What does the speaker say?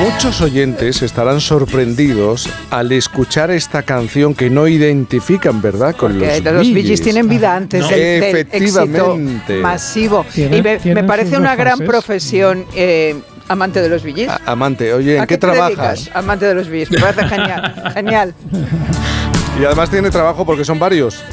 Muchos oyentes estarán sorprendidos al escuchar esta canción que no identifican, ¿verdad? Con Porque los los Bee Bee Gees tienen vida antes del éxito efectivamente masivo. Y me parece una gran profesión. Amante de los Bee Gees. Amante, oye, ¿en qué trabajas? Dedicas? Amante de los Bee Gees, me parece genial, genial. Y además tiene trabajo porque son varios.